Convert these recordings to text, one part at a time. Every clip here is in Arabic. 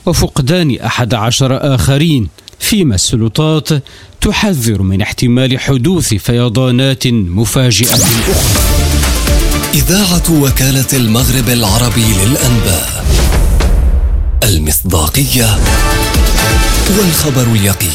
وفقدان 11 آخرين، فيما السلطات تحذر من احتمال حدوث فيضانات مفاجئة أخرى. إذاعة وكالة المغرب العربي للأنباء، المصداقية والخبر اليقين.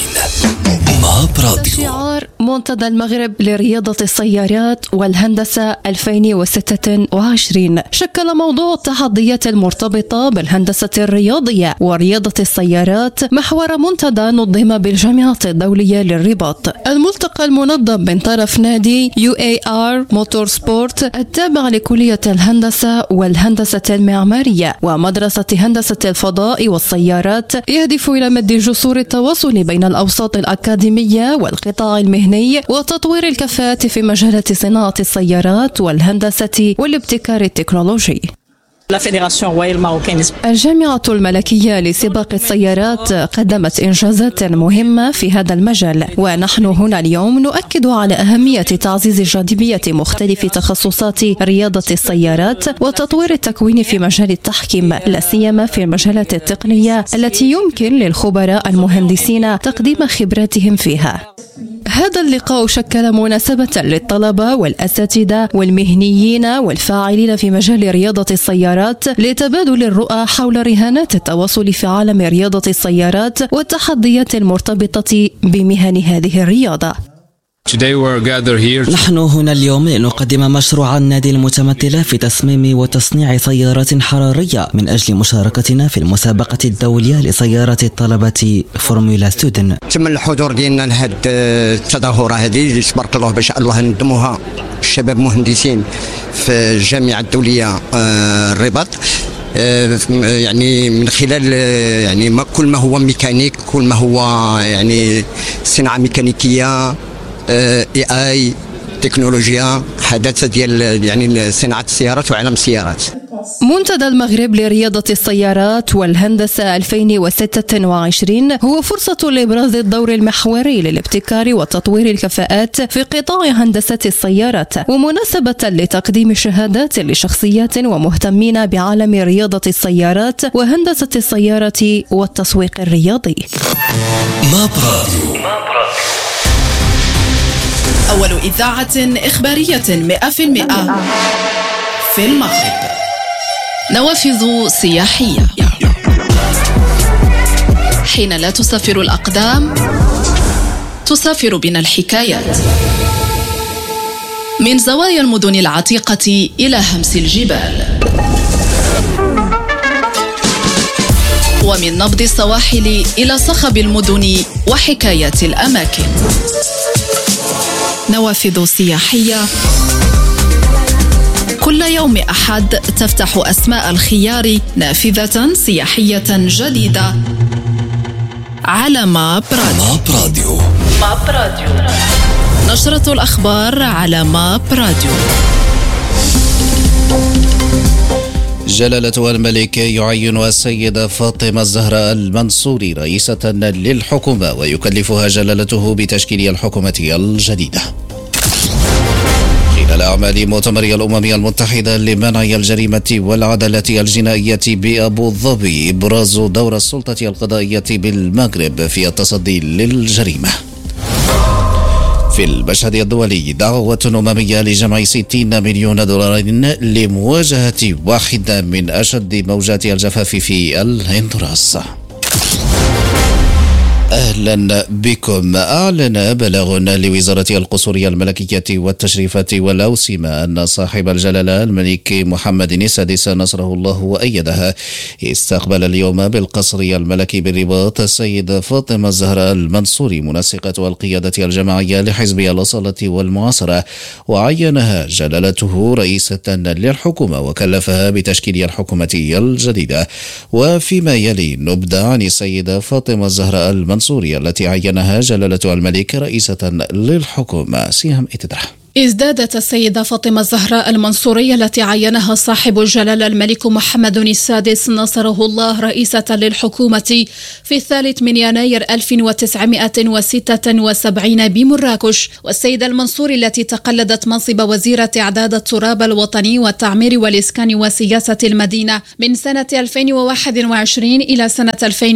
شعار منتدى المغرب لرياضة السيارات والهندسة 2026 شكل موضوع التحديات المرتبطة بالهندسة الرياضية ورياضة السيارات محور منتدى نظم بالجامعة الدولية للرباط. الملتقى المنظم من طرف نادي UAR موتور سبورت التابع لكلية الهندسة والهندسة المعمارية ومدرسة هندسة الفضاء والسيارات يهدف إلى مد جسور التواصل بين الأوساط الأكاديمية والقطاع المهني وتطوير الكفاءات في مجالات صناعة السيارات والهندسة والابتكار التكنولوجي. الجامعة الملكية لسباق السيارات قدمت إنجازات مهمة في هذا المجال، ونحن هنا اليوم نؤكد على أهمية تعزيز جاذبية مختلف تخصصات رياضة السيارات وتطوير التكوين في مجال التحكيم، لا سيما في المجالات التقنية التي يمكن للخبراء المهندسين تقديم خبراتهم فيها. هذا اللقاء شكل مناسبة للطلبة والأساتذة والمهنيين والفاعلين في مجال رياضة السيارات لتبادل الرؤى حول رهانات التواصل في عالم رياضة السيارات والتحديات المرتبطة بمهن هذه الرياضة. نحن هنا اليوم لنقدم مشروع النادي المتمثل في تصميم وتصنيع سيارات حرارية من أجل مشاركتنا في المسابقة الدولية لسيارات الطلبة فورمولا ستودن. تم الحضور ديالنا لهذه التظاهرة هذه تبارك الله باش الله نقدموها الشباب مهندسين في الجامعة الدولية الرباط، يعني من خلال يعني كل ما هو ميكانيك، كل ما هو يعني صناعة ميكانيكية، AI تكنولوجيا، حداثة ديال يعني صناعة السيارات وعالم السيارات. منتدى المغرب لرياضة السيارات والهندسة 2026 هو فرصة لإبراز الدور المحوري للابتكار وتطوير الكفاءات في قطاع هندسة السيارات، ومناسبة لتقديم شهادات لشخصيات ومهتمين بعالم رياضة السيارات وهندسة السيارة والتسويق الرياضي. أول إذاعة إخبارية 100% في المغرب. نوافذ سياحية. حين لا تسافر الأقدام تسافر بنا الحكايات، من زوايا المدن العتيقة إلى همس الجبال، ومن نبض السواحل إلى صخب المدن وحكايات الأماكن. نوافذ سياحية كل يوم أحد تفتح أسماء الخيار نافذة سياحية جديدة على ماب راديو. نشرة الأخبار على ماب راديو. جلالة الملك يعين السيدة فاطمة الزهراء المنصوري رئيسة للحكومة ويكلفها جلالته بتشكيل الحكومة الجديدة. خلال أعمال مؤتمر الأمم المتحدة لمنع الجريمة والعدالة الجنائية بأبو ظبي إبراز دور السلطة القضائية بالمغرب في التصدي للجريمة. في المشهد الدولي دعوة أممية لجمع 60 مليون دولار لمواجهة واحدة من أشد موجات الجفاف في الهندوراس. أهلا بكم. أعلن بلاغ لوزارة القصور الملكية والتشريفات والأوسمة أن صاحب الجلالة الملك محمد السادس نصره الله وأيده استقبل اليوم بالقصر الملكي بالرباط السيدة فاطمة الزهراء المنصوري منسقة القيادة الجماعية لحزب الأصالة والمعاصرة، وعينها جلالته رئيسة للحكومة وكلفها بتشكيل الحكومة الجديدة. وفيما يلي نبدأ عن السيدة فاطمة الزهراء المنصوري التي عينها جلالة الملك رئيسة للحكومة. سيهم اتدرح. ازدادت السيدة فاطمة الزهراء المنصورية التي عينها صاحب الجلالة الملك محمد السادس نصره الله رئيسة للحكومة في 3 يناير 1976 بمراكش، والسيدة المنصوري التي تقلدت منصب وزيرة إعداد التراب الوطني والتعمير والإسكان وسياسة المدينة من سنة 2021 إلى سنة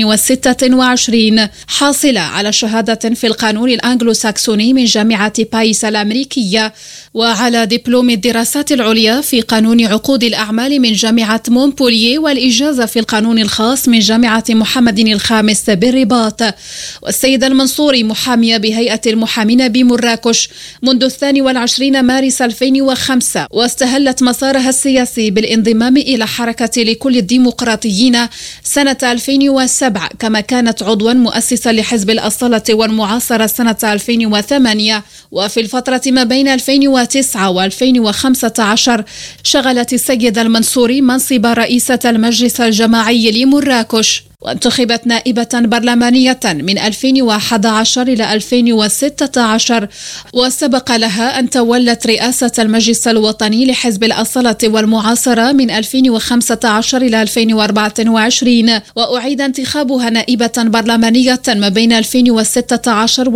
2026، حاصلة على شهادة في القانون الأنجلو ساكسوني من جامعة بايس الأمريكية، وعلى دبلوم الدراسات العليا في قانون عقود الأعمال من جامعة مونبولييه، والإجازة في القانون الخاص من جامعة محمد الخامس بالرباط. والسيدة المنصوري محامية بهيئة المحامين بمراكش منذ 22 مارس 2005، واستهلت مسارها السياسي بالانضمام إلى حركة لكل الديمقراطيين سنة 2007، كما كانت عضوا مؤسسا لحزب الأصالة والمعاصرة سنة 2008. وفي الفترة ما بين 2009 و2015 شغلت السيدة المنصوري منصب رئيسة المجلس الجماعي لمراكش، وانتخبت نائبة برلمانية من 2011 إلى 2016، وسبق لها أن تولت رئاسة المجلس الوطني لحزب الأصالة والمعاصرة من 2015 إلى 2024، وأعيد انتخابها نائبة برلمانية ما بين 2016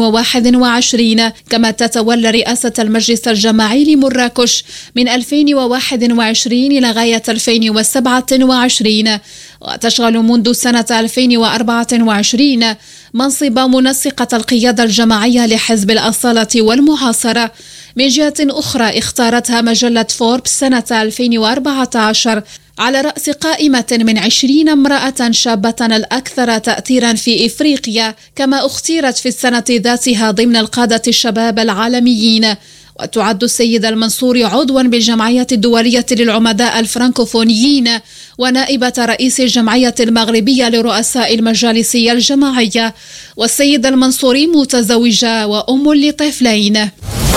و2021، كما تتولى رئاسة المجلس الجماعي لمراكش من 2021 إلى غاية 2027، وتشغل منذ سنة 2024 منصب منسقة القيادة الجماعية لحزب الأصالة والمعاصرة. من جهة أخرى اختارتها مجلة فوربس سنة 2014 على رأس قائمة من 20 امرأة شابة الأكثر تأثيرا في إفريقيا، كما اختيرت في السنة ذاتها ضمن القادة الشباب العالميين. وتعد السيدة المنصوري عضوا بالجمعية الدولية للعمداء الفرنكوفونيين، ونائبة رئيس الجمعية المغربية لرؤساء المجالس الجماعية. والسيدة المنصوري متزوجة وأم لطفلين.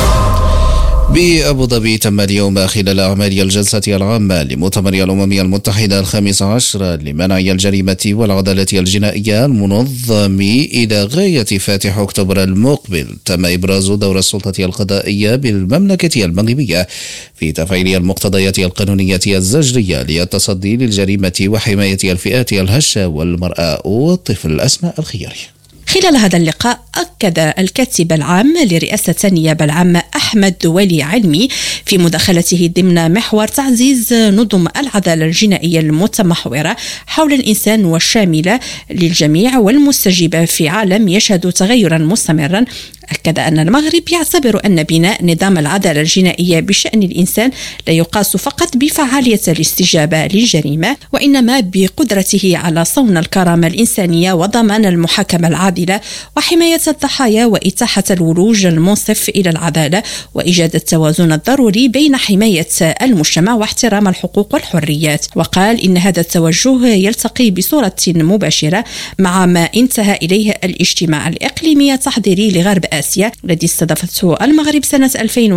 بأبو ظبي تم اليوم خلال أعمال الجلسة العامة لمؤتمر الأمم المتحدة 15 لمنع الجريمة والعدالة الجنائية المنظم إلى غاية فاتح أكتوبر المقبل، تم إبراز دور السلطة القضائية بالمملكة المغربية في تفعيل المقتضيات القانونية الزجرية للتصدي للجريمة وحماية الفئات الهشة والمرأة والطفل. أسماء الخياري. خلال هذا اللقاء أكد الكاتب العام لرئاسة النيابة العامة أحمد ولي علمي في مداخلته ضمن محور تعزيز نظم العدالة الجنائية المتمحورة حول الإنسان والشاملة للجميع والمستجيبة في عالم يشهد تغيرا مستمرا. أكد أن المغرب يعتبر أن بناء نظام العدالة الجنائية بشأن الإنسان لا يقاس فقط بفعالية الاستجابة للجريمة، وإنما بقدرته على صون الكرامة الإنسانية وضمان المحاكمة العادلة وحماية الضحايا وإتاحة الولوج المنصف إلى العدالة وإيجاد التوازن الضروري بين حماية المجتمع واحترام الحقوق والحريات. وقال إن هذا التوجه يلتقي بصورة مباشرة مع ما انتهى إليه الاجتماع الإقليمي التحضيري لغرب آسيا الذي استضافته المغرب سنة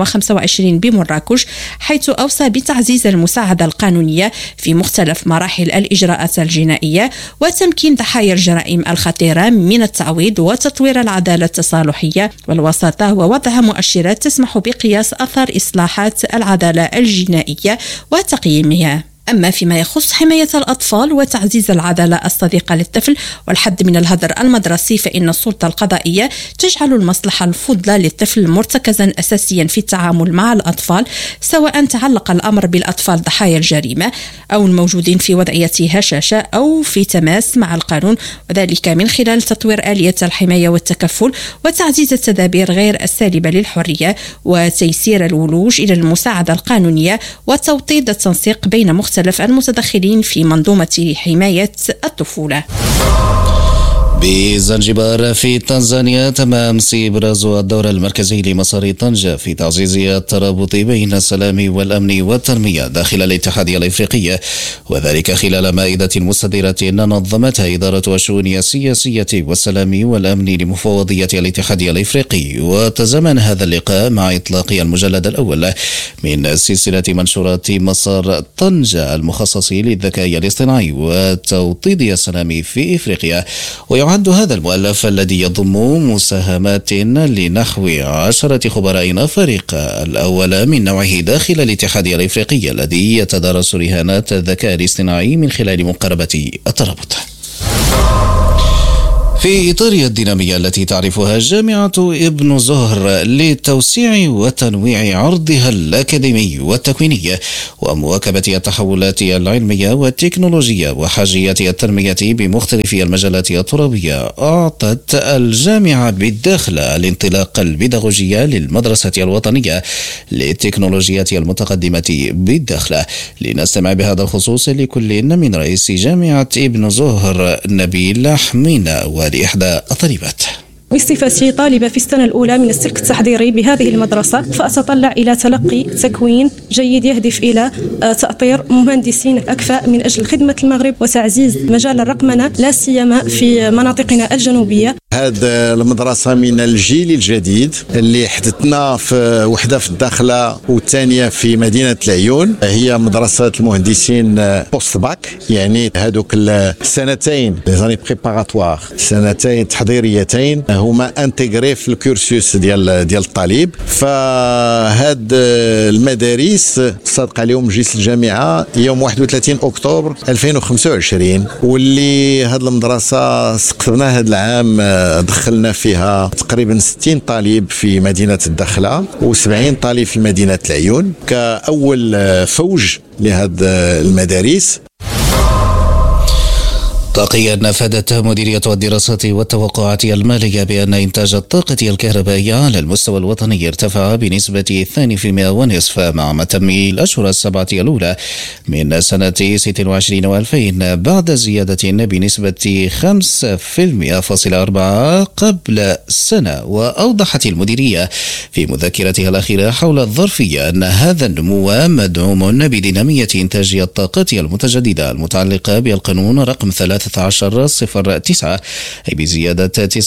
2025 بمراكش، حيث أوصى بتعزيز المساعدة القانونية في مختلف مراحل الإجراءات الجنائية وتمكين ضحايا الجرائم الخطيرة من التعويض وتطوير العدالة التصالحية والوساطة ووضع مؤشرات تسمح بقياس أثر إصلاحات العدالة الجنائية وتقييمها. أما فيما يخص حماية الأطفال وتعزيز العدالة الصديقة للطفل والحد من الهدر المدرسي، فإن السلطة القضائية تجعل المصلحة الفضلى للطفل مرتكزا أساسيا في التعامل مع الأطفال، سواء تعلق الأمر بالأطفال ضحايا الجريمة أو الموجودين في وضعية هشاشة أو في تماس مع القانون، وذلك من خلال تطوير آلية الحماية والتكفل وتعزيز التدابير غير السالبة للحرية وتيسير الولوج إلى المساعدة القانونية وتوطيد التنسيق بين مختلف المتدخلين في منظومة حماية الطفولة. بزنجبار في تنزانيا تم أمس إبراز الدور المركزي لمسار طنجة في تعزيز الترابط بين السلام والأمن والتنمية داخل الاتحاد الإفريقي، وذلك خلال مائدة مستديرة نظمتها إدارة الشؤون السياسية والسلام والأمن لمفوضية الاتحاد الإفريقي. وتزامن هذا اللقاء مع إطلاق المجلد الأول من سلسلة منشورات مسار طنجة المخصص للذكاء الاصطناعي وتوطيد السلام في إفريقيا. ويعد هذا المؤلف الذي يضم مساهمات لنحو 10 خبراء أفارقة الأول من نوعه داخل الاتحاد الإفريقي الذي يتدارس رهانات الذكاء الاصطناعي من خلال مقاربة الترابط. في إطار الدينامية التي تعرفها جامعة ابن زهر لتوسيع وتنويع عرضها الأكاديمي والتكويني ومواكبة التحولات العلمية والتكنولوجية وحاجيات التنمية بمختلف المجالات الترابية، أعطت الجامعة بالداخلة الانطلاق البيداغوجي للمدرسة الوطنية للتكنولوجيات المتقدمة بالداخلة. لنستمع بهذا الخصوص لكل من رئيس جامعة ابن زهر نبيل حمينة لإحدى الطالبات. بصفتي طالبة في السنة الأولى من السلك التحضيري بهذه المدرسة، فأتطلع إلى تلقي تكوين جيد يهدف إلى تأطير مهندسين أكفاء من أجل خدمة المغرب وتعزيز مجال الرقمنة لا سيما في مناطقنا الجنوبية. هذه المدرسة من الجيل الجديد اللي حدثنا في وحدة في الداخلة والثانية في مدينة العيون، هي مدرسة المهندسين بوست باك، يعني هذوك السنتين لي بريباراتوار، سنتين تحضيريتين هما انتغري في الكورسوس ديال الطالب. فهاد المدارس صادق عليهم مجلس الجامعة يوم 31 أكتوبر 2025، واللي هاد المدرسة استقطبناها هذا العام، دخلنا فيها تقريبا 60 طالب في مدينة الدخلة و70 طالب في مدينة العيون كأول فوج لهذه المدارس. طاقيا نفذت مديرية الدراسات والتوقعات المالية بأن إنتاج الطاقة الكهربائية على المستوى الوطني ارتفع بنسبة 2.5% مع تم الأشهر السبعة الأولى من سنة 26 و2000 بعد زيادة بنسبة 5.4% قبل سنة. وأوضحت المديرية في مذكرتها الأخيرة حول الظرفية أن هذا النمو مدعوم بدينامية إنتاج الطاقة المتجددة المتعلقة بالقانون رقم 13/09 أي بزيادة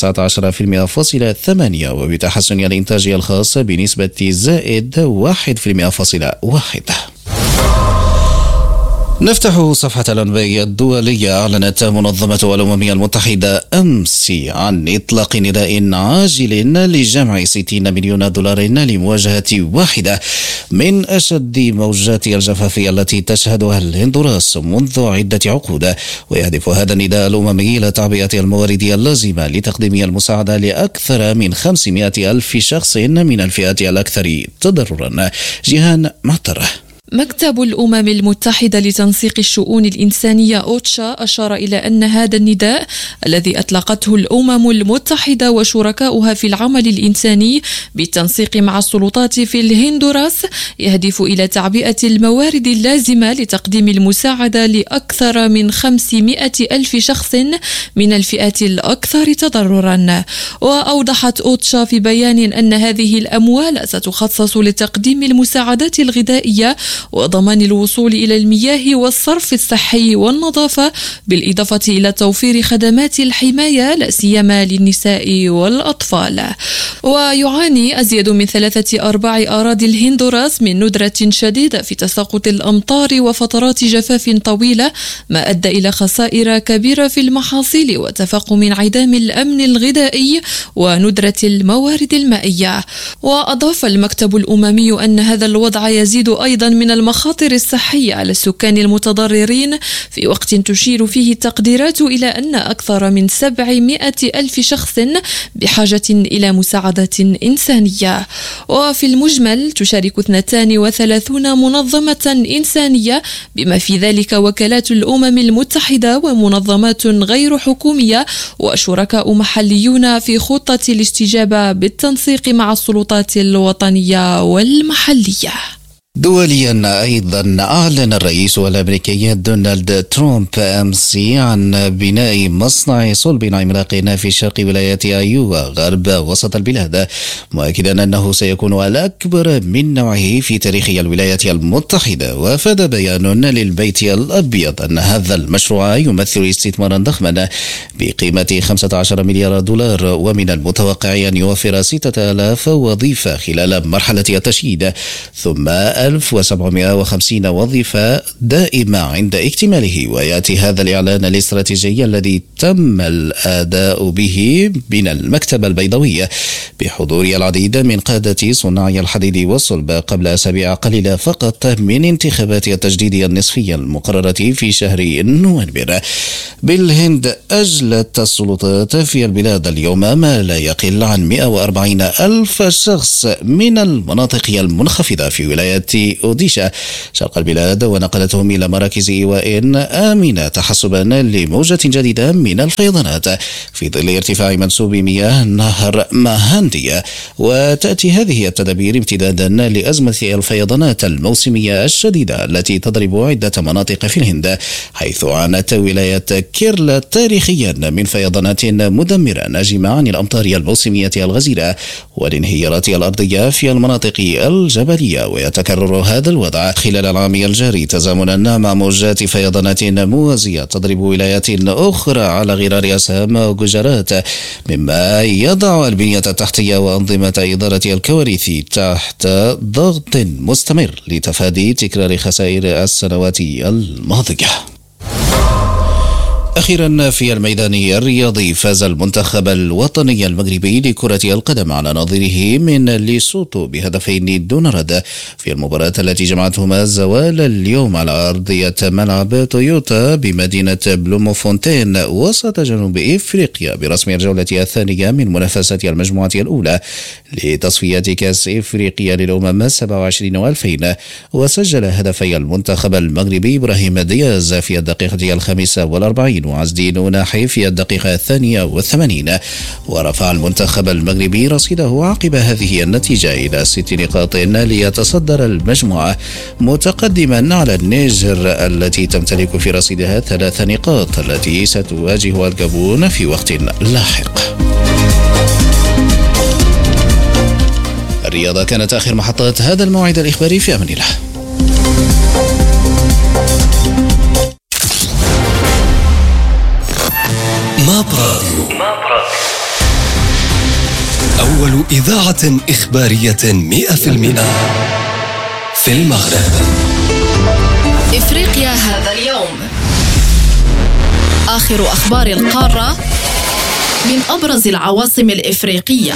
19.8% وبتحسن الإنتاج الخاص بنسبة زائد 1.1%. نفتح صفحة الأنباء الدولية. أعلنت منظمة الأمم المتحدة أمس عن إطلاق نداء عاجل لجمع 60 مليون دولار لمواجهة واحدة من أشد موجات الجفاف التي تشهدها الهندوراس منذ عدة عقود، ويهدف هذا النداء الأممي إلى تعبئة الموارد اللازمة لتقديم المساعدة لأكثر من 500 ألف شخص من الفئات الأكثر تضررا. جيهان معترة. مكتب الأمم المتحدة لتنسيق الشؤون الإنسانية أوتشا أشار إلى أن هذا النداء الذي أطلقته الأمم المتحدة وشركاؤها في العمل الإنساني بالتنسيق مع السلطات في الهندوراس يهدف إلى تعبئة الموارد اللازمة لتقديم المساعدة لأكثر من 500 ألف شخص من الفئات الأكثر تضررا. وأوضحت أوتشا في بيان أن هذه الأموال ستخصص لتقديم المساعدات الغذائية وضمان الوصول إلى المياه والصرف الصحي والنظافة، بالإضافة إلى توفير خدمات الحماية لا سيما للنساء والأطفال. ويعاني أزيد من 3/4 أراضي الهندوراس من ندرة شديدة في تساقط الأمطار وفترات جفاف طويلة، ما أدى إلى خسائر كبيرة في المحاصيل وتفاقم انعدام الأمن الغذائي وندرة الموارد المائية. وأضاف المكتب الأممي أن هذا الوضع يزيد أيضا من المخاطر الصحية على السكان المتضررين، في وقت تشير فيه التقديرات إلى أن أكثر من 700 ألف شخص بحاجة إلى مساعدة إنسانية. وفي المجمل تشارك 32 منظمة إنسانية بما في ذلك وكالات الأمم المتحدة ومنظمات غير حكومية وشركاء محليون في خطة الاستجابة بالتنسيق مع السلطات الوطنية والمحلية. دوليا أيضا أعلن الرئيس الأمريكي دونالد ترامب أمس عن بناء مصنع صلب عملاق في شرق ولاية أيوا غرب وسط البلاد، مؤكدا أنه سيكون الأكبر من نوعه في تاريخ الولايات المتحدة. وافاد بيان للبيت الأبيض أن هذا المشروع يمثل استثمارا ضخما بقيمة 15 مليار دولار، ومن المتوقع أن يوفر 6000 وظيفة خلال مرحلة التشييد، ثم 1750 وظيفة دائمة عند اكتماله. ويأتي هذا الإعلان الاستراتيجي الذي تم الأداء به من المكتب البيضاوي بحضور العديد من قادة صناعي الحديد والصلب قبل أسابيع قليلة فقط من انتخابات التجديد النصفية المقررة في شهر نوفمبر. بالهند أجلت السلطات في البلاد اليوم ما لا يقل عن 140 ألف شخص من المناطق المنخفضة في ولاية أوديشا شرق البلاد، ونقلتهم إلى مراكز إيواء آمنة تحسبا لموجة جديدة من الفيضانات في ظل ارتفاع منسوب مياه نهر ماهاندي. وتأتي هذه التدابير امتدادا لأزمة الفيضانات الموسمية الشديدة التي تضرب عدة مناطق في الهند، حيث عانت ولاية كيرلا تاريخيا من فيضانات مدمرة ناجمة عن الأمطار الموسمية الغزيرة والانهيارات الأرضية في المناطق الجبلية. ويتكرر هذا الوضع خلال العام الجاري تزامنا مع موجات فيضانات موازية تضرب ولايات أخرى على غرار أسام وجوجرات، مما يضع البنية التحتية وأنظمة إدارة الكوارث تحت ضغط مستمر لتفادي تكرار خسائر السنوات الماضية. أخيرا في الميدان الرياضي، فاز المنتخب الوطني المغربي لكرة القدم على نظيره من ليسوتو بهدفين دون رد في المباراة التي جمعتهما الزوال اليوم على أرضية ملعب تويوتا بمدينة بلوموفونتين وسط جنوب إفريقيا برسم الجولة الثانية من منافسة المجموعة الأولى لتصفيات كأس إفريقيا للأمم 27 و2000. وسجل هدفي المنتخب المغربي إبراهيم دياز في الدقيقة 45 وعزدين ناحي في الدقيقة 82. ورفع المنتخب المغربي رصيده عقب هذه النتيجة إلى 6 نقاط ليتصدر المجموعة متقدما على النيجر التي تمتلك في رصيدها 3 نقاط التي ستواجه الجابون في وقت لاحق. الرياضة كانت آخر محطات هذا الموعد الإخباري، في أمان الله. ماب راديو، أول إذاعة إخبارية 100% في المغرب. إفريقيا هذا اليوم، آخر أخبار القارة من أبرز العواصم الإفريقية،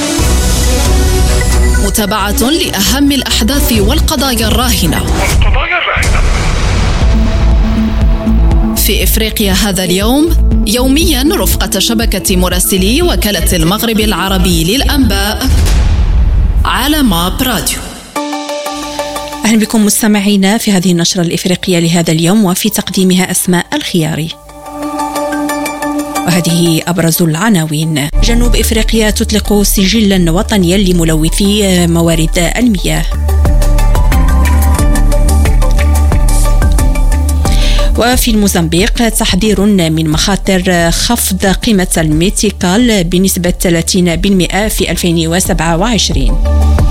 متابعة لأهم الأحداث والقضايا الراهنة في إفريقيا هذا اليوم، يوميا رفقة شبكة مراسلي وكالة المغرب العربي للأنباء على ماب راديو. أهلا بكم مستمعينا في هذه النشرة الإفريقية لهذا اليوم، وفي تقديمها أسماء الخياري. وهذه أبرز العناوين: جنوب إفريقيا تطلق سجلا وطنيا لملوثي موارد المياه. وفي الموزمبيق تحذير من مخاطر خفض قيمة الميثيكال بنسبة 30% في 2027.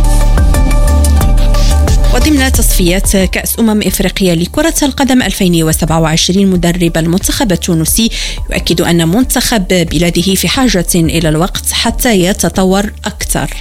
وضمن تصفيات كأس إفريقيا لكرة القدم 2027، مدرب المنتخب التونسي يؤكد أن منتخب بلاده في حاجة إلى الوقت حتى يتطور أكثر.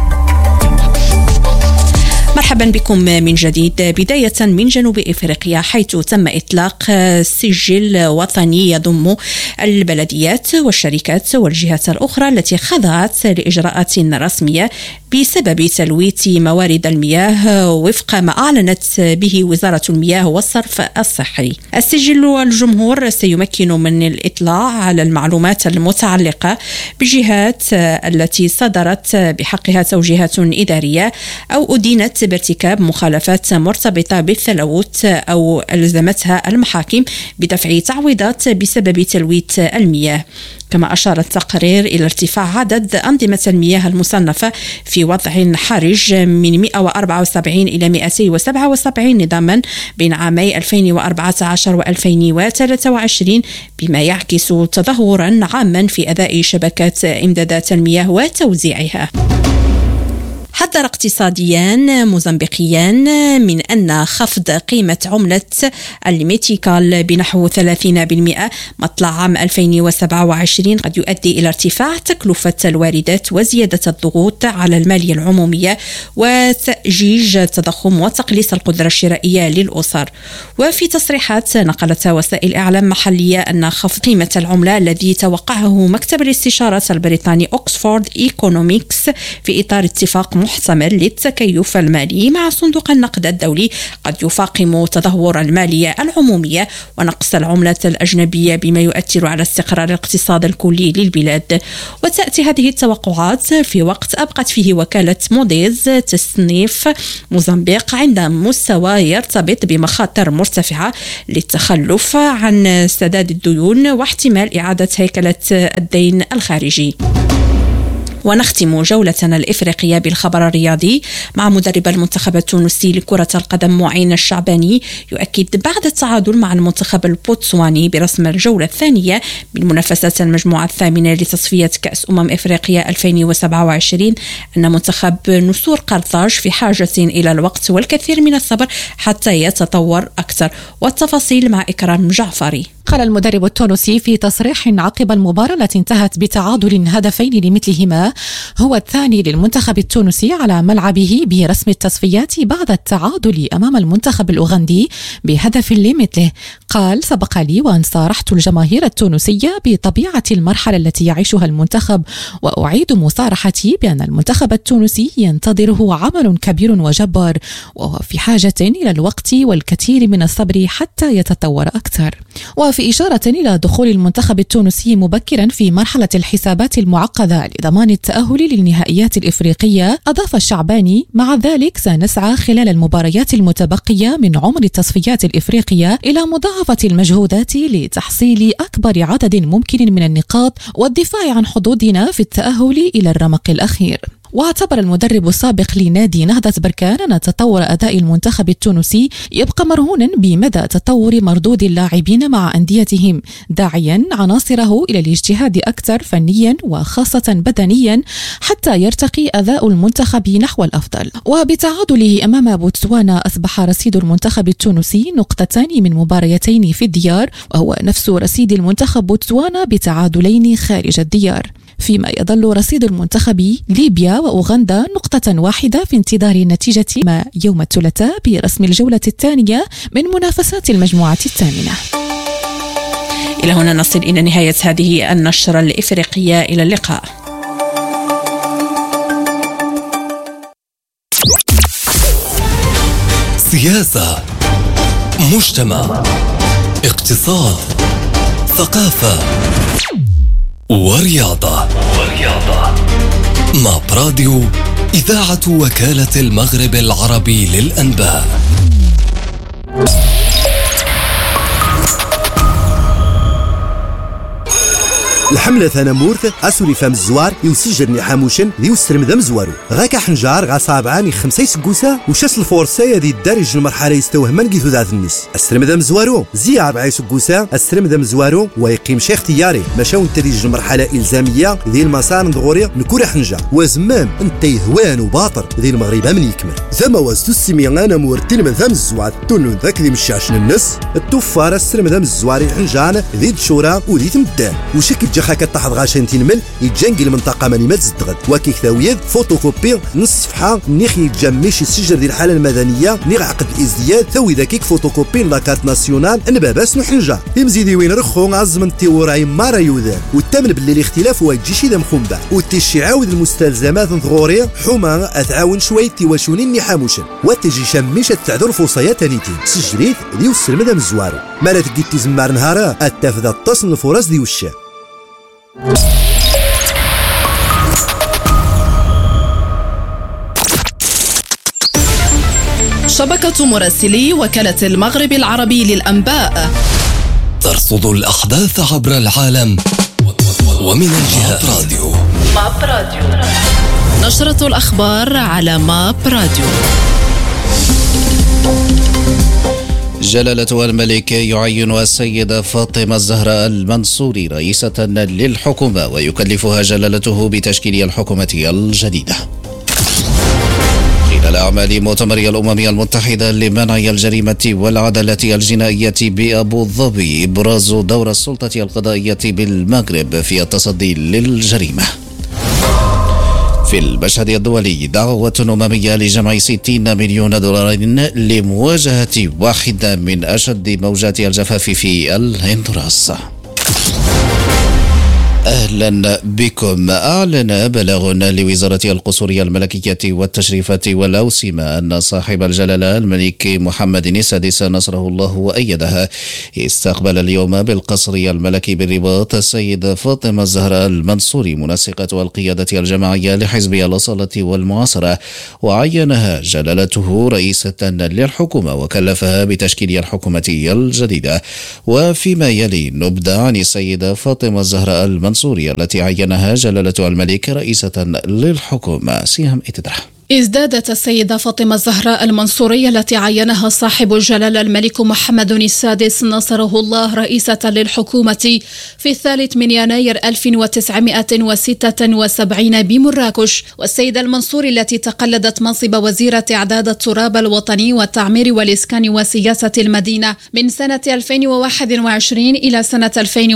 مرحبا بكم من جديد. بداية من جنوب إفريقيا، حيث تم إطلاق سجل وطني يضم البلديات والشركات والجهات الأخرى التي خضعت لإجراءات رسمية بسبب تلويث موارد المياه وفق ما أعلنت به وزارة المياه والصرف الصحي. السجل الجمهور سيمكن من الإطلاع على المعلومات المتعلقة بجهات التي صدرت بحقها توجيهات إدارية أو أدينت بارتكاب مخالفات مرتبطة بالتلوث أو ألزمتها المحاكم بدفع تعويضات بسبب تلويث المياه. كما أشار التقرير إلى ارتفاع عدد أنظمة المياه المصنفة في وضع حرج من 174 إلى 277 نظاما بين عامي 2014 و2023، بما يعكس تدهورا عاما في أداء شبكات إمدادات المياه وتوزيعها. حذر اقتصاديان موزمبيقيان من أن خفض قيمة عملة الميتيكال بنحو 30% مطلع عام 2027 قد يؤدي إلى ارتفاع تكلفة الواردات وزيادة الضغوط على المالية العمومية وتأجيج التضخم وتقليص القدرة الشرائية للأسر. وفي تصريحات نقلت وسائل إعلام محلية أن خفض قيمة العملة الذي توقعه مكتب الاستشارات البريطاني أوكسفورد إيكونوميكس في إطار اتفاق محتمل للتكيف المالي مع صندوق النقد الدولي قد يفاقم تدهور المالية العمومية ونقص العملة الأجنبية بما يؤثر على استقرار الاقتصاد الكلي للبلاد. وتأتي هذه التوقعات في وقت أبقت فيه وكالة موديز تصنيف موزمبيق عند مستوى يرتبط بمخاطر مرتفعة للتخلف عن سداد الديون واحتمال إعادة هيكلة الدين الخارجي. ونختم جولتنا الإفريقية بالخبر الرياضي مع مدرب المنتخب التونسي لكرة القدم معين الشعباني يؤكد بعد التعادل مع المنتخب البوتسواني برسم الجولة الثانية من منافسات المجموعة الثامنة لتصفية كأس إفريقيا 2027 أن منتخب نسور قرطاج في حاجة إلى الوقت والكثير من الصبر حتى يتطور أكثر. والتفاصيل مع إكرام جعفري. قال المدرب التونسي في تصريح عقب المباراة التي انتهت بتعادل هدفين لمثلهما هو الثاني للمنتخب التونسي على ملعبه برسم التصفيات بعد التعادل أمام المنتخب الأوغندي بهدف لمثله. قال: سبق لي وأن صارحت الجماهير التونسية بطبيعة المرحلة التي يعيشها المنتخب، وأعيد مصارحتي بأن المنتخب التونسي ينتظره عمل كبير وجبار، وهو في حاجة إلى الوقت والكثير من الصبر حتى يتطور أكثر. وفي إشارة إلى دخول المنتخب التونسي مبكرا في مرحلة الحسابات المعقدة لضمان التأهل للنهائيات الإفريقية، أضاف الشعباني: مع ذلك سنسعى خلال المباريات المتبقية من عمر التصفيات الإفريقية إلى مضاعفة المجهودات لتحصيل أكبر عدد ممكن من النقاط والدفاع عن حظوظنا في التأهل إلى الرمق الأخير. واعتبر المدرب السابق لنادي نهضة بركان أن تطور أداء المنتخب التونسي يبقى مرهونا بمدى تطور مردود اللاعبين مع أنديتهم، داعيا عناصره إلى الاجتهاد أكثر فنيا وخاصة بدنيا حتى يرتقي أداء المنتخب نحو الأفضل. وبتعادله أمام بوتسوانا أصبح رصيد المنتخب التونسي نقطتان من مباريتين في الديار، وهو نفس رصيد المنتخب بوتسوانا بتعادلين خارج الديار، فيما يظل رصيد المنتخب ليبيا وأوغندا نقطة واحدة في انتظار النتيجة يوم الثلاثاء برسم الجولة الثانية من منافسات المجموعة الثامنة. إلى هنا نصل إلى نهاية هذه النشرة الإفريقية. إلى اللقاء. سياسة، مجتمع، اقتصاد، ثقافة ورياضة. ماب راديو، إذاعة وكالة المغرب العربي للأنباء. الحملة ثانا مورث أسولي فام الزوار يوسجرني حاموشن ذي وسترم ذا مزوارو غاكا حنجار غا صابعاني 5 سكوسا وشاس الفورسايا ذي الدارج المرحلة يستوهمان قيثو ذات النس أسترم ذا مزوارو زي 4 سكوسا أسترم ذا مزوارو ويقيم شيخ اختياري مشاو انتديج المرحلة إلزامية ذي المسار ندغوري نكوري حنجار وزمام انتي هوان وباطر ذي المغرب من يكمل ثم وزتو السميغانا مورتين من ذا مزوار تونو ذاك ذي مشاشن النس التوفار أسترم ذا مزواري حنجان ذي دشورا وذي تمدان وشكل جخا كتحض غاشين تنمل يجنقي المنطقة ماني ما تزدغد وكيك ثاويذ فوتوكوبي نص صفحة نيخ يتجميش السجل ديال الحالة المدنية نيغ عقد الازدياد ثاوي ذاكيك فوتوكوبي لاكارت ناسيونال نباباس نحنجا يمزيدي وين رخو عزم تيوراي مارا يوذان والتامن باللي الاختلاف هو يجيشي ذا مخومبا والتيشي عاود المستلزمات نثغوري حما اتعاون شوية تيواشونين نحاموشن وتجي شميش تعذر فوصيات نيتين سجليت ذي والسلم ذا مزوارو مالا تقيت تزمار نهارا التافذا التصن الفرص ذي وشا. شبكة مراسلي وكالة المغرب العربي للأنباء ترصد الأحداث عبر العالم ومن الجهات. ماب راديو. نشرة الأخبار على ماب راديو. جلالة الملك يعين السيدة فاطمة الزهراء المنصوري رئيسة للحكومة ويكلفها جلالته بتشكيل الحكومة الجديدة. الأعمال مؤتمر الأمم المتحدة لمنع الجريمة والعدالة الجنائية بأبو ظبي، إبراز دور السلطة القضائية بالمغرب في التصدي للجريمة. في المشهد الدولي دعوة أممية لجمع 60 مليون دولار لمواجهة واحدة من أشد موجات الجفاف في الهندوراس. أهلا بكم. أعلن بلاغ لوزارة القصور الملكية والتشريفات والأوسمة أن صاحب الجلالة الملك محمد السادس نصره الله وأيده استقبل اليوم بالقصر الملكي بالرباط السيدة فاطمة الزهراء المنصوري منسقة القيادة الجماعية لحزب الأصالة والمعاصرة، وعينها جلالته رئيسة للحكومة وكلفها بتشكيل الحكومة الجديدة. وفيما يلي نبدأ عن السيدة فاطمة الزهراء المنصوري التي عينها جلالة الملك رئيسة للحكومة. سيهم اتدرح. ازدادت السيدة فاطمة الزهراء المنصورية التي عينها صاحب الجلالة الملك محمد السادس نصره الله رئيسة للحكومة في 3 يناير 1976 بمراكش، والسيدة المنصوري التي تقلدت منصب وزيرة إعداد التراب الوطني والتعمير والإسكان وسياسة المدينة من سنة 2021 إلى سنة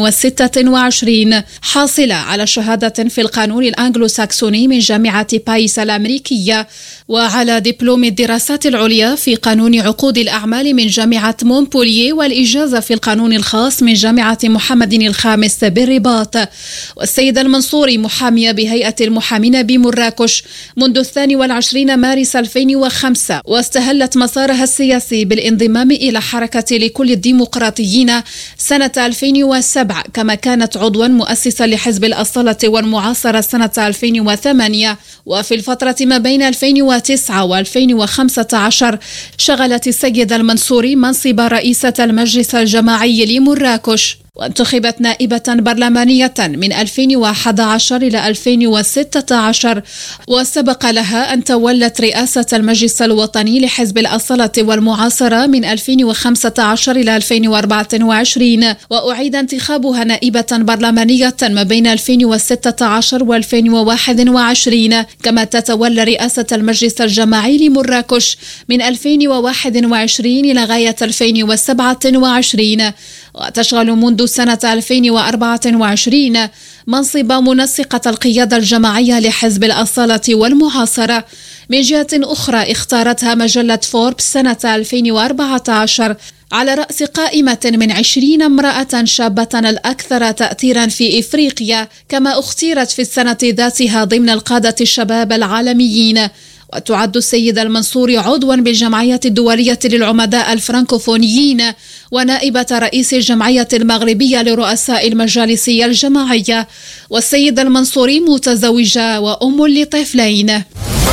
2026، حاصلة على شهادة في القانون الأنجلو ساكسوني من جامعة بايس الأمريكية، وعلى دبلوم الدراسات العليا في قانون عقود الأعمال من جامعة مونبولييه، والإجازة في القانون الخاص من جامعة محمد الخامس بالرباط. والسيدة المنصوري محامية بهيئة المحامين بمراكش منذ 22 مارس 2005، واستهلت مسارها السياسي بالانضمام إلى حركة لكل الديمقراطيين سنة 2007، كما كانت عضوا مؤسسا لحزب الأصالة والمعاصرة سنة 2008. وفي الفترة ما بين 2009 و2015 شغلت السيدة المنصوري منصب رئيسة المجلس الجماعي لمراكش، وانتخبت نائبة برلمانية من 2011 إلى 2016، وسبق لها أن تولت رئاسة المجلس الوطني لحزب الأصالة والمعاصرة من 2015 إلى 2024، وأعيد انتخابها نائبة برلمانية ما بين 2016 و2021، كما تتولى رئاسة المجلس الجماعي لمراكش من 2021 إلى غاية 2027، وتشغل منذ سنة 2024 منصب منسقة القيادة الجماعية لحزب الأصالة والمعاصرة. من جهة أخرى اختارتها مجلة فوربس سنة 2014 على رأس قائمة من 20 امرأة شابة الأكثر تأثيرا في إفريقيا، كما اختيرت في السنة ذاتها ضمن القادة الشباب العالميين. وتعد السيدة المنصوري عضوا بالجمعية الدولية للعمداء الفرنكوفونيين، ونائبة رئيس الجمعية المغربية لرؤساء المجالس الجماعية. والسيدة المنصوري متزوجة وأم لطفلين.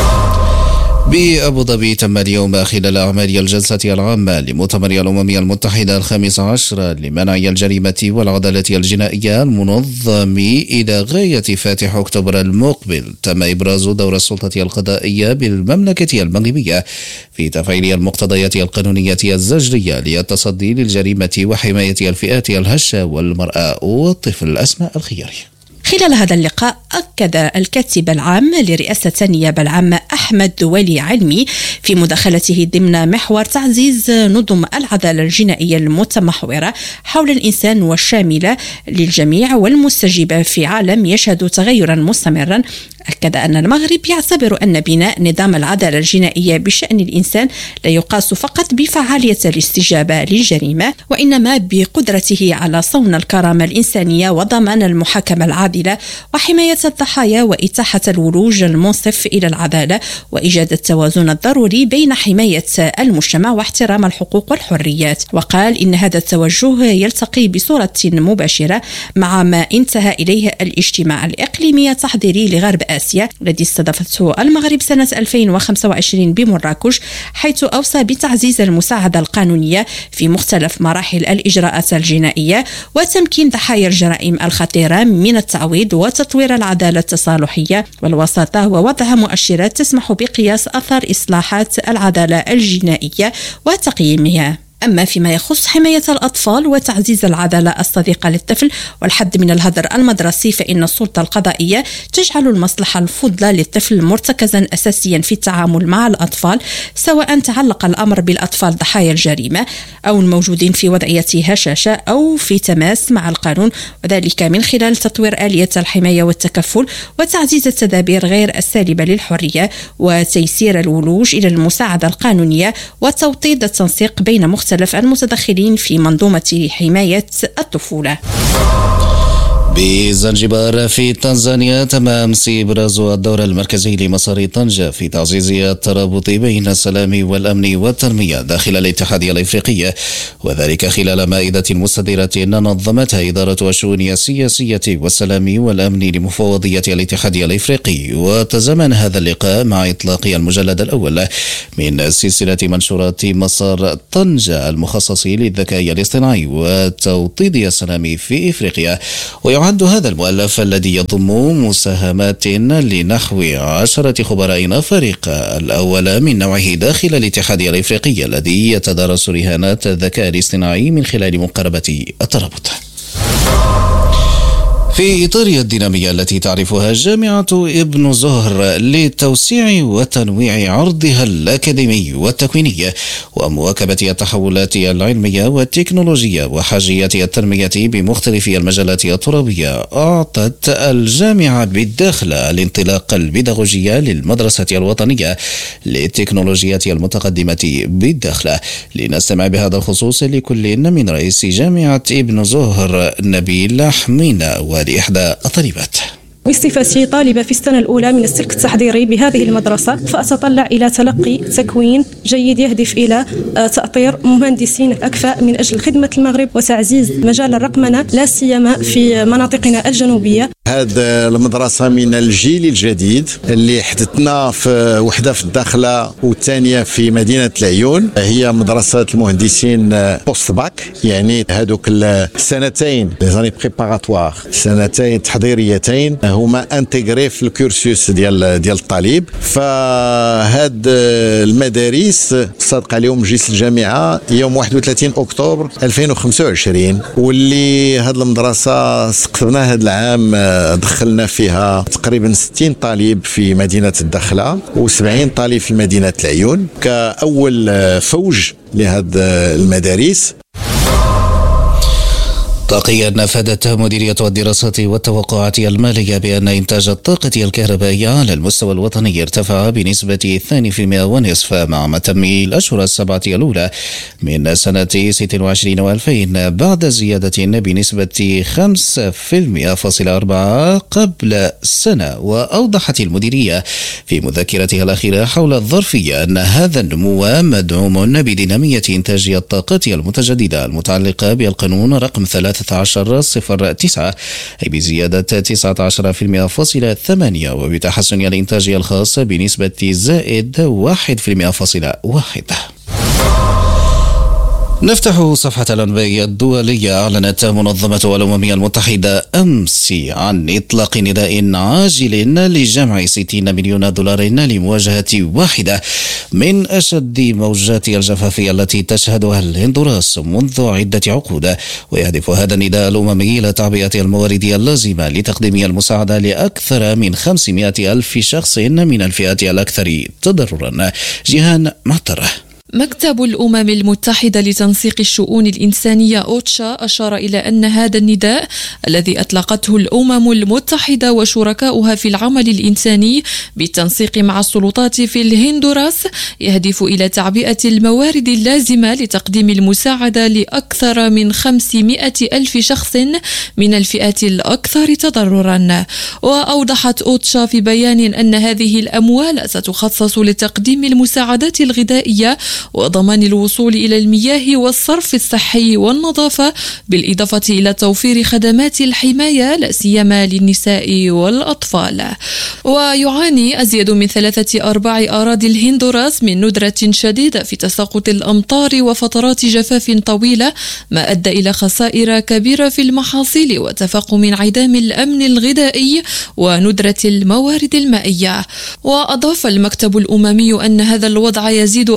بأبو ظبي تم اليوم خلال أعمال الجلسة العامة لمؤتمر الأمم المتحدة 15 لمنع الجريمة والعدالة الجنائية المنظم إلى غاية فاتح أكتوبر المقبل، تم إبراز دور السلطة القضائية بالمملكة المغربية في تفعيل المقتضيات القانونية الزجرية للتصدي للجريمة وحماية الفئات الهشة والمرأة والطفل. أسماء الخياري. خلال هذا اللقاء أكد الكاتب العام لرئاسة النيابة العامة أحمد دولي علمي في مداخلته ضمن محور تعزيز نظم العدالة الجنائية المتمحورة حول الإنسان والشاملة للجميع والمستجيبة في عالم يشهد تغيرا مستمرا. أكد أن المغرب يعتبر أن بناء نظام العدالة الجنائية بشأن الإنسان لا يقاس فقط بفعالية الاستجابة للجريمة، وإنما بقدرته على صون الكرامة الإنسانية وضمان المحاكمة العادلة وحماية الضحايا وإتاحة الولوج المنصف إلى العدالة وإيجاد التوازن الضروري بين حماية المجتمع واحترام الحقوق والحريات. وقال إن هذا التوجه يلتقي بصورة مباشرة مع ما انتهى إليه الاجتماع الإقليمي التحضيري لغرب آسيا الذي استضافته المغرب سنة 2025 بمراكش، حيث أوصى بتعزيز المساعدة القانونية في مختلف مراحل الإجراءات الجنائية وتمكين ضحايا الجرائم الخطيرة من التعويض وتطوير العدالة التصالحية والوساطة ووضع مؤشرات تسمح بقياس أثر إصلاحات العدالة الجنائية وتقييمها. أما فيما يخص حماية الأطفال وتعزيز العدالة الصديقة للطفل والحد من الهدر المدرسي، فإن السلطة القضائية تجعل المصلحة الفضلى للطفل مرتكزا أساسيا في التعامل مع الأطفال، سواء تعلق الأمر بالأطفال ضحايا الجريمة أو الموجودين في وضعية هشاشة أو في تماس مع القانون، وذلك من خلال تطوير آلية الحماية والتكفل وتعزيز التدابير غير السالبة للحرية وتيسير الولوج إلى المساعدة القانونية وتوطيد التنسيق بين مختلف المتدخلين في منظومة حماية الطفولة. بزنجبار في تنزانيا تم أمس إبراز الدور المركزي لمسار طنجة في تعزيز الترابط بين السلام والأمن والتنمية داخل الاتحادية الإفريقية، وذلك خلال مائدة مستديرة نظمتها إدارة الشؤون السياسية والسلام والأمن لمفوضية الاتحادية الإفريقي. وتزامن هذا اللقاء مع إطلاق المجلد الأول من سلسلة منشورات مسار طنجة المخصص للذكاء الاصطناعي وتوطيد السلام في إفريقيا. ويعد هذا المؤلف الذي يضم مساهمات لنحو 10 خبراء أفارقة الأول من نوعه داخل الاتحادية الإفريقية الذي يتدارس رهانات الذكاء الاصطناعي من خلال مقاربة الترابط. في إطار الدينامية التي تعرفها جامعة ابن زهر لتوسيع وتنويع عرضها الأكاديمي والتكويني ومواكبة التحولات العلمية والتكنولوجية وحاجية التنمية بمختلف المجالات الترابية، أعطت الجامعة بالداخلة الانطلاق البيداغوجي للمدرسة الوطنية للتكنولوجيات المتقدمة بالداخلة. لنستمع بهذا الخصوص لكل من رئيس جامعة ابن زهر نبيل حمينة لإحدى الطالبات. بصفتي طالبة في السنة الأولى من السلك التحضيري بهذه المدرسة، فأتطلع إلى تلقي تكوين جيد يهدف إلى تأطير مهندسين أكفاء من أجل خدمة المغرب وتعزيز مجال الرقمنة لا سيما في مناطقنا الجنوبية. هذه المدرسة من الجيل الجديد اللي حدثنا في وحدة في الداخلة والثانية في مدينة العيون، هي مدرسة المهندسين بوست باك، يعني هذوك السنتين لي بريباراتوار، سنتين تحضيريتين هما انتغري في الكورسوس ديال الطالب. فهاد المدارس صادق عليهم مجلس الجامعة يوم 31 أكتوبر 2025، واللي هاد المدرسة استقطبناها هذا العام، دخلنا فيها تقريبا 60 طالب في مدينة الدخلة و70 طالب في مدينة العيون كأول فوج لهذه المدارس. طاقيا نفذت مديرية الدراسات والتوقعات المالية بأن إنتاج الطاقة الكهربائية على المستوى الوطني ارتفع بنسبة 2.5% مع تم الأشهر السبعة الأولى من سنة 26 و2000 بعد زيادة بنسبة 5.4% قبل سنة. وأوضحت المديرية في مذكرتها الأخيرة حول الظرفية أن هذا النمو مدعوم بدينامية إنتاج الطاقة المتجددة المتعلقة بالقانون رقم 1309 أي بزيادة 19.8% وبتحسن الإنتاج الخاص بنسبة زائد 1.1%. نفتح صفحة الأنباء الدولية. أعلنت منظمة الأمم المتحدة أمس عن إطلاق نداء عاجل لجمع 60 مليون دولار لمواجهة واحدة من أشد موجات الجفاف التي تشهدها الهندوراس منذ عدة عقود، ويهدف هذا النداء الأممي إلى تعبئة الموارد اللازمة لتقديم المساعدة لأكثر من 500 ألف شخص من الفئات الأكثر تضررا. جيهان معترة. مكتب الأمم المتحدة لتنسيق الشؤون الإنسانية أوتشا أشار إلى أن هذا النداء الذي أطلقته الأمم المتحدة وشركاؤها في العمل الإنساني بالتنسيق مع السلطات في الهندوراس يهدف إلى تعبئة الموارد اللازمة لتقديم المساعدة لأكثر من 500 ألف شخص من الفئات الأكثر تضررا. وأوضحت أوتشا في بيان أن هذه الأموال ستخصص لتقديم المساعدات الغذائية وضمان الوصول إلى المياه والصرف الصحي والنظافة، بالإضافة إلى توفير خدمات الحماية لا سيما للنساء والأطفال. ويعاني أزيد من 3/4 أراضي الهندوراس من ندرة شديدة في تساقط الأمطار وفترات جفاف طويلة، ما أدى إلى خسائر كبيرة في المحاصيل وتفاقم انعدام الأمن الغذائي وندرة الموارد المائية. وأضاف المكتب الأممي أن هذا الوضع يزيد أيضا من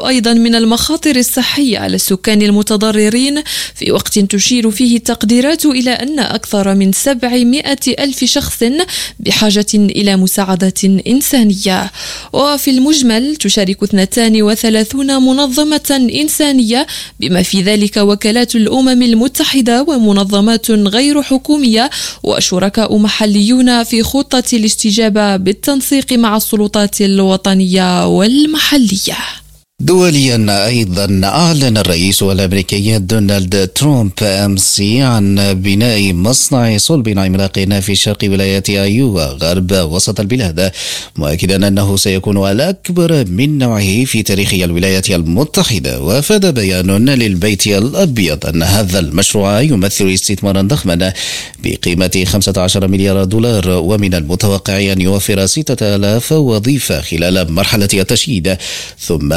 من المخاطر الصحية على السكان المتضررين، في وقت تشير فيه التقديرات إلى أن أكثر من 700 ألف شخص بحاجة إلى مساعدة إنسانية. وفي المجمل تشارك 32 منظمة إنسانية بما في ذلك وكالات الأمم المتحدة ومنظمات غير حكومية وشركاء محليون في خطة الاستجابة بالتنسيق مع السلطات الوطنية والمحلية. دوليا أيضا أعلن الرئيس الأمريكي دونالد ترامب أمس عن بناء مصنع صلب عملاق في شرق ولاية أيووا غرب وسط البلاد، مؤكدا أنه سيكون الأكبر من نوعه في تاريخ الولايات المتحدة. وأفاد بيان للبيت الأبيض أن هذا المشروع يمثل استثمارا ضخما بقيمة 15 مليار دولار، ومن المتوقع أن يوفر 6000 وظيفة خلال مرحلة التشييد، ثم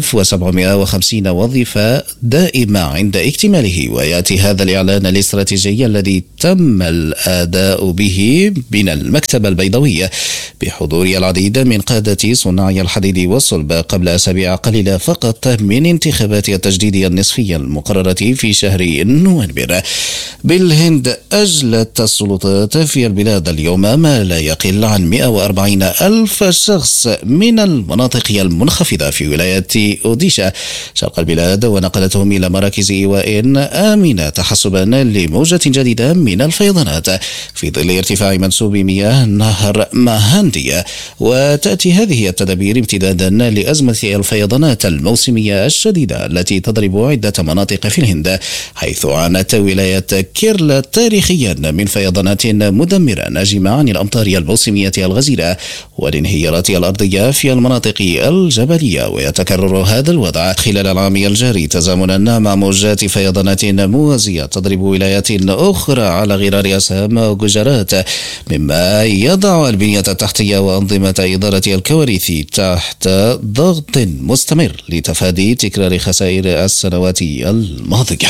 1750 وظيفة دائمة عند اكتماله. ويأتي هذا الإعلان الاستراتيجي الذي تم الأداء به من المكتب البيضاوي بحضور العديد من قادة صناع الحديد والصلب قبل أسابيع قليلة فقط من انتخابات التجديد النصفية المقررة في شهر نوفمبر. بالهند أجلت السلطات في البلاد اليوم ما لا يقل عن 140 ألف شخص من المناطق المنخفضة في ولاية أوديشا شرق البلاد، ونقلتهم إلى مراكز إيواء آمنة تحسبا لموجة جديدة من الفيضانات في ظل ارتفاع منسوب مياه نهر ماهاندي. وتأتي هذه التدابير امتدادا لأزمة الفيضانات الموسمية الشديدة التي تضرب عدة مناطق في الهند، حيث عانت ولاية كيرلا تاريخيا من فيضانات مدمرة ناجمة عن الأمطار الموسمية الغزيرة والانهيارات الأرضية في المناطق الجبلية. ويتكرر هذا الوضع خلال العام الجاري تزامنا مع موجات فيضانات موازية تضرب ولايات أخرى على غرار أسام وجوجرات، مما يضع البنية التحتية وأنظمة إدارة الكوارث تحت ضغط مستمر لتفادي تكرار خسائر السنوات الماضية.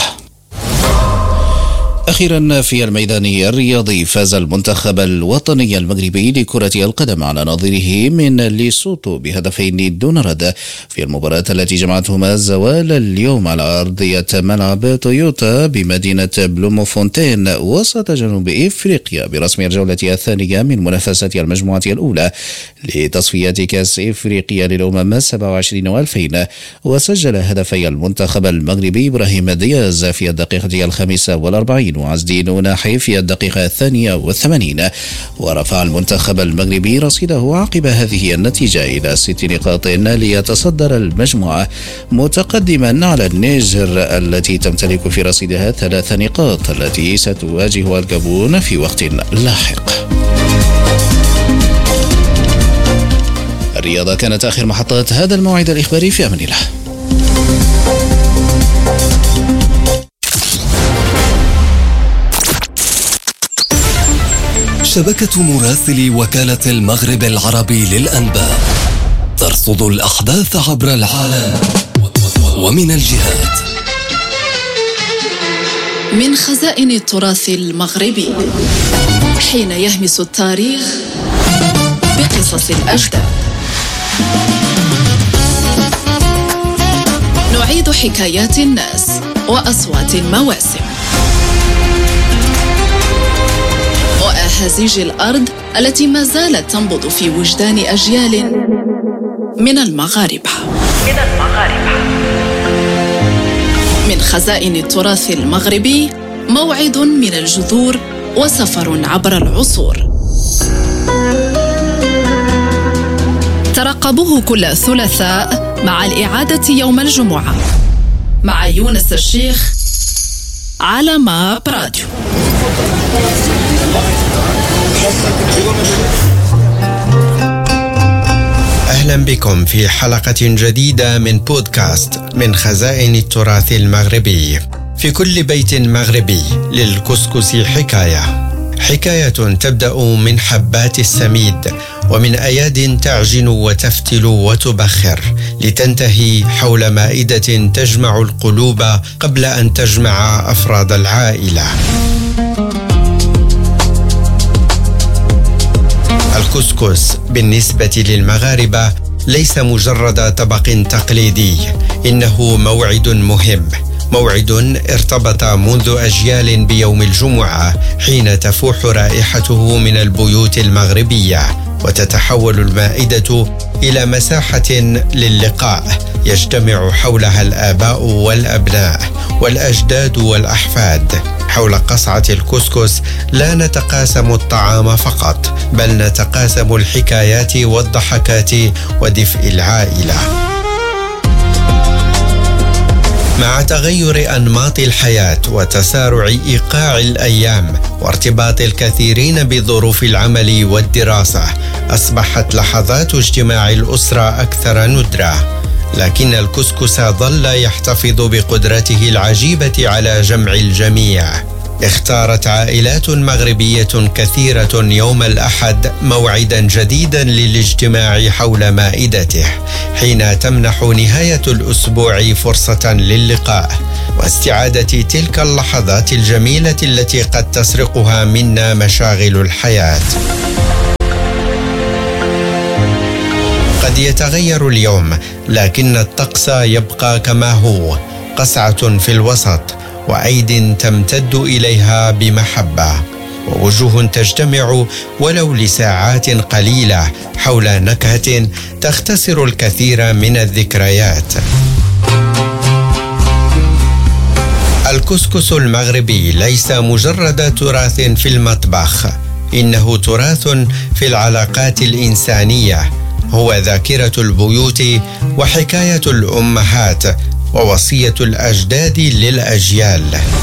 أخيرا في الميدان الرياضي، فاز المنتخب الوطني المغربي لكرة القدم على نظيره من ليسوتو بهدفين دون رد في المباراة التي جمعتهما الزوال اليوم على أرضية ملعب تويوتا بمدينة بلوموفونتين وسط جنوب إفريقيا برسم الجولة الثانية من منافسة المجموعة الأولى لتصفيات كأس إفريقيا للأمم 27 و2000. وسجل هدفي المنتخب المغربي إبراهيم دياز في الدقيقة 45 وعزدي نوناحي في الدقيقة 82، ورفع المنتخب المغربي رصيده عقب هذه النتيجة إلى 6 نقاط ليتصدر المجموعة، متقدما على النيجر التي تمتلك في رصيدها 3 نقاط التي ستواجه الجابون في وقت لاحق. الرياضة كانت آخر محطات هذا الموعد الإخباري، في أمان الله. شبكة مراسلي وكالة المغرب العربي للأنباء ترصد الأحداث عبر العالم ومن الجهات. من خزائن التراث المغربي، حين يهمس التاريخ بقصص الأجداد، نعيد حكايات الناس وأصوات المواسم وأهازيج الأرض التي ما زالت تنبض في وجدان أجيال من المغاربة. من خزائن التراث المغربي، موعد من الجذور وسفر عبر العصور. ترقبوه كل ثلاثاء مع الإعادة يوم الجمعة مع يونس الشيخ على ماب راديو. أهلا بكم في حلقة جديدة من بودكاست من خزائن التراث المغربي. في كل بيت مغربي للكسكس حكاية تبدأ من حبات السميد ومن أياد تعجن وتفتل وتبخر لتنتهي حول مائدة تجمع القلوب قبل أن تجمع أفراد العائلة. الكسكس بالنسبة للمغاربة ليس مجرد طبق تقليدي، إنه موعد مهم، موعد ارتبط منذ أجيال بيوم الجمعة حين تفوح رائحته من البيوت المغربية، وتتحول المائدة إلى مساحة للقاء يجتمع حولها الآباء والأبناء والأجداد والأحفاد. حول قصعة الكسكس لا نتقاسم الطعام فقط، بل نتقاسم الحكايات والضحكات ودفء العائلة. مع تغير أنماط الحياة وتسارع إيقاع الأيام وارتباط الكثيرين بظروف العمل والدراسة، أصبحت لحظات اجتماع الأسرة أكثر ندرة، لكن الكسكس ظل يحتفظ بقدرته العجيبة على جمع الجميع. اختارت عائلات مغربية كثيرة يوم الأحد موعدا جديدا للاجتماع حول مائدته، حين تمنح نهاية الأسبوع فرصة للقاء واستعادة تلك اللحظات الجميلة التي قد تسرقها منا مشاغل الحياة. قد يتغير اليوم، لكن الطقس يبقى كما هو، قصعة في الوسط وأيد تمتد إليها بمحبة، ووجوه تجتمع ولو لساعات قليلة حول نكهة تختصر الكثير من الذكريات. الكسكس المغربي ليس مجرد تراث في المطبخ، إنه تراث في العلاقات الإنسانية، هو ذاكرة البيوت وحكاية الأمهات ووصية الأجداد للأجيال.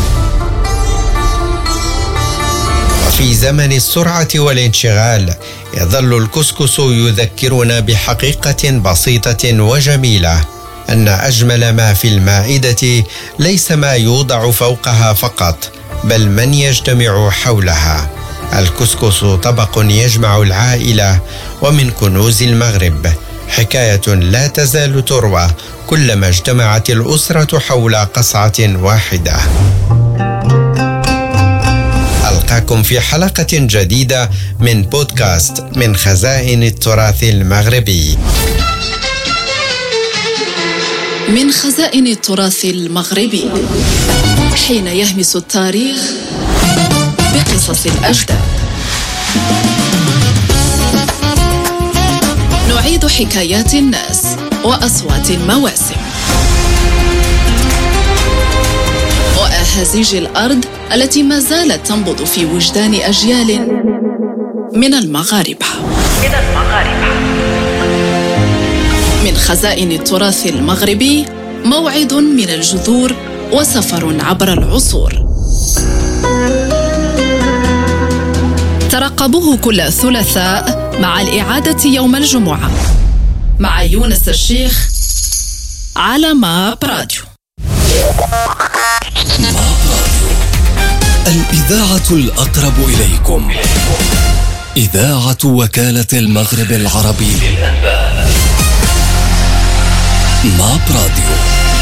وفي زمن السرعة والانشغال يظل الكسكس يذكرنا بحقيقة بسيطة وجميلة، أن أجمل ما في المائدة ليس ما يوضع فوقها فقط، بل من يجتمع حولها. الكسكس طبق يجمع العائلة، ومن كنوز المغرب حكاية لا تزال تروى كلما اجتمعت الأسرة حول قصعة واحدة. ألقاكم في حلقة جديدة من بودكاست من خزائن التراث المغربي. من خزائن التراث المغربي، حين يهمس التاريخ بقصص الأجداد، نعيد حكايات الناس وأصوات المواسم وأهازيج الأرض التي ما زالت تنبض في وجدان أجيال من المغاربة. من خزائن التراث المغربي، موعد من الجذور وسفر عبر العصور. ترقبوه كل ثلاثاء مع الإعادة يوم الجمعة مع يونس الشيخ على ماب راديو. الإذاعة الأقرب إليكم، إذاعة وكالة المغرب العربي للأنباء. ماب راديو.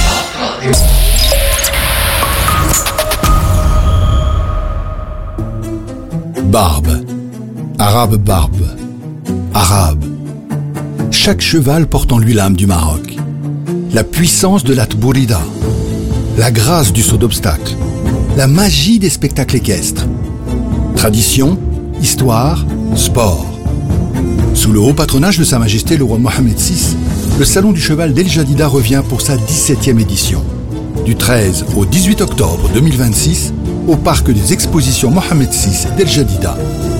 Barbe, arabe barbe, arabe. Chaque cheval porte en lui l'âme du Maroc, la puissance de la tbourida, la grâce du saut d'obstacle, la magie des spectacles équestres. Tradition, histoire, sport. Sous le haut patronage de Sa Majesté le roi Mohamed VI, le Salon du Cheval d'El Jadida revient pour sa 17e édition. Du 13 au 18 octobre 2026, au parc des expositions Mohamed VI d'El Jadida.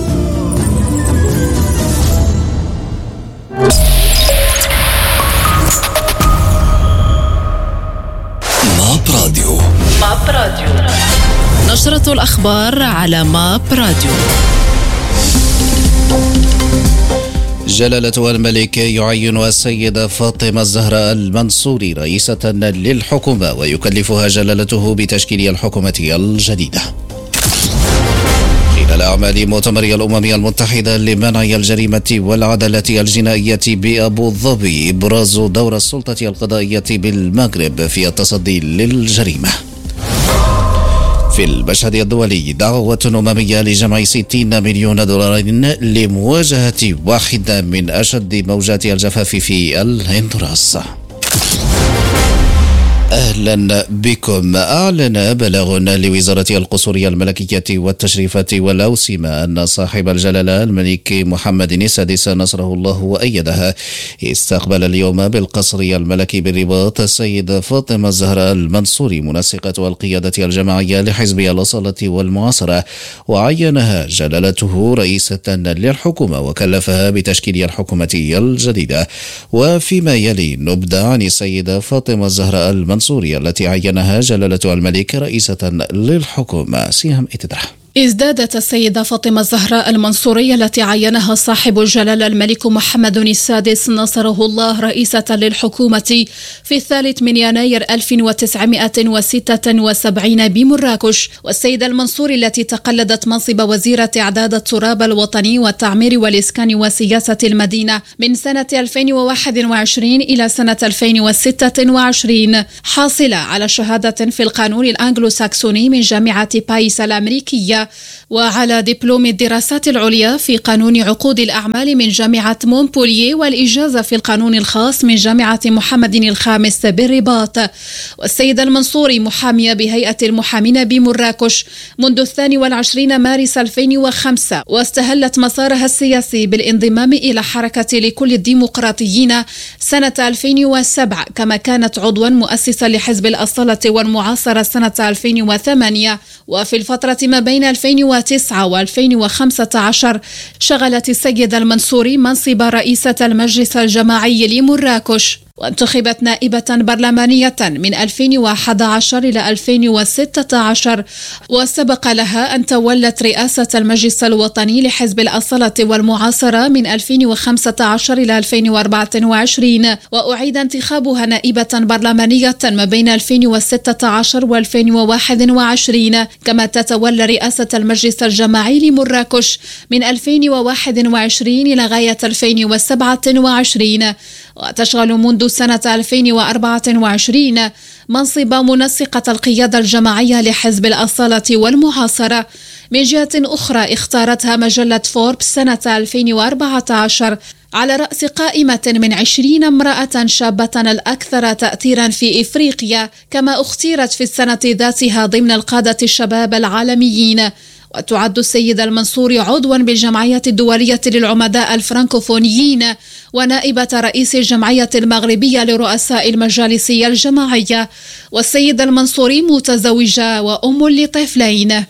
ماب راديو. ماب راديو، نشرة الأخبار على ماب راديو. جلالة الملك يعين السيدة فاطمة الزهراء المنصوري رئيسة للحكومة، ويكلفها جلالته بتشكيل الحكومة الجديدة. خلال أعمال مؤتمر الأمم المتحدة لمنع الجريمة والعدالة الجنائية بأبو ظبي، إبراز دور السلطة القضائية بالمغرب في التصدي للجريمة. في المشهد الدولي دعوة أممية لجمع 60 مليون دولار لمواجهة واحدة من أشد موجات الجفاف في الهندوراس. أهلا بكم. أعلن بلاغ لوزارة القصورية الملكية والتشريفات والأوسمة أن صاحب الجلالة الملك محمد السادس نصره الله وأيده استقبل اليوم بالقصر الملكي بالرباط السيدة فاطمة الزهراء المنصوري منسقة القيادة الجماعية لحزب الأصالة والمعاصرة، وعينها جلالته رئيسة للحكومة وكلفها بتشكيل الحكومة الجديدة. وفيما يلي نبدأ عن السيدة فاطمة الزهراء المنصوري التي عينها جلالة الملك رئيسة للحكومة. سيهم اتدرح. ازدادت السيدة فاطمة الزهراء المنصورية التي عينها صاحب الجلالة الملك محمد السادس نصره الله رئيسة للحكومة في 3 يناير 1976 بمراكش، والسيدة المنصوري التي تقلدت منصب وزيرة إعداد التراب الوطني والتعمير والإسكان وسياسة المدينة من سنة 2021 إلى سنة 2026، حاصلة على شهادة في القانون الأنجلو ساكسوني من جامعة بايس الأمريكية، وعلى دبلوم الدراسات العليا في قانون عقود الأعمال من جامعة مونبولييه، والإجازة في القانون الخاص من جامعة محمد الخامس بالرباط. والسيدة المنصوري محامية بهيئة المحامين بمراكش منذ 22 مارس 2005، واستهلت مسارها السياسي بالانضمام إلى حركة لكل الديمقراطيين سنة 2007، كما كانت عضوا مؤسسا لحزب الأصالة والمعاصرة سنة 2008. وفي الفترة ما بين 2009 و2015 شغلت السيدة المنصوري منصب رئيسة المجلس الجماعي لمراكش، وانتخبت نائبة برلمانية من 2011 إلى 2016، وسبق لها أن تولت رئاسة المجلس الوطني لحزب الأصالة والمعاصرة من 2015 إلى 2024، وأعيد انتخابها نائبة برلمانية ما بين 2016 و2021، كما تتولى رئاسة المجلس الجماعي لمراكش من 2021 إلى غاية 2027، وتشغل منذ سنة 2024 منصب منسقة القيادة الجماعية لحزب الأصالة والمعاصرة. من جهة أخرى اختارتها مجلة فوربس سنة 2014 على رأس قائمة من 20 امرأة شابة الأكثر تأثيرا في إفريقيا، كما اختيرت في السنة ذاتها ضمن القادة الشباب العالميين. وتعد السيدة المنصوري عضوا بالجمعية الدولية للعمداء الفرنكوفونيين ونائبة رئيس الجمعية المغربية لرؤساء المجالس الجماعية. والسيدة المنصوري متزوجة وأم لطفلين.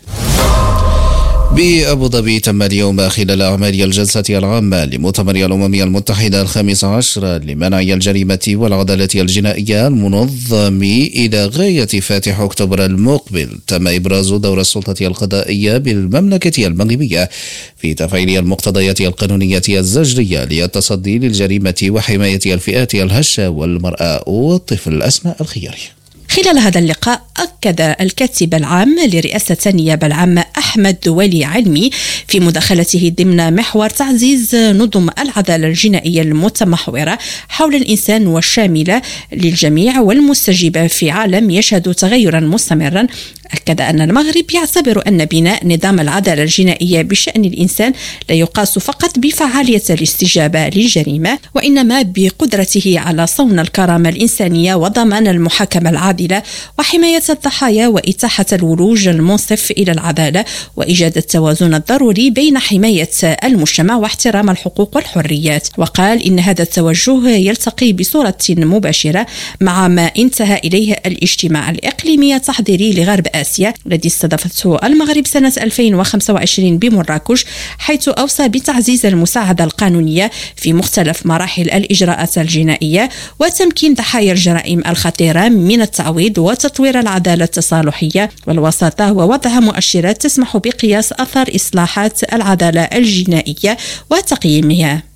بأبو ظبي تم اليوم خلال أعمال الجلسة العامة لمؤتمر الأمم المتحدة ال15 لمنع الجريمة والعدالة الجنائية المنظم إلى غاية فاتح أكتوبر المقبل، تم إبراز دور السلطة القضائية بالمملكة المغربية في تفعيل المقتضيات القانونية الزجرية للتصدي للجريمة وحماية الفئات الهشة والمرأة والطفل. أسماء الخياري. خلال هذا اللقاء أكد الكاتب العام لرئاسة النيابة العامة أحمد ولي علمي في مداخلته ضمن محور تعزيز نظم العدالة الجنائية المتمحورة حول الإنسان والشاملة للجميع والمستجيبة في عالم يشهد تغيرا مستمرا. أكد أن المغرب يعتبر أن بناء نظام العدالة الجنائية بشأن الإنسان لا يقاس فقط بفعالية الاستجابة للجريمة، وإنما بقدرته على صون الكرامة الإنسانية وضمان المحاكمة العادلة وحماية الضحايا وإتاحة الولوج المنصف إلى العدالة وإيجاد التوازن الضروري بين حماية المجتمع واحترام الحقوق والحريات. وقال إن هذا التوجه يلتقي بصورة مباشرة مع ما انتهى إليه الاجتماع الإقليمي التحضيري لغرب آسيا الذي استضافته المغرب سنة 2025 بمراكش، حيث أوصى بتعزيز المساعدة القانونية في مختلف مراحل الإجراءات الجنائية وتمكين ضحايا الجرائم الخطيرة من التعويض وتطوير العدالة التصالحية والوساطة ووضع مؤشرات تسمح بقياس أثر إصلاحات العدالة الجنائية وتقييمها.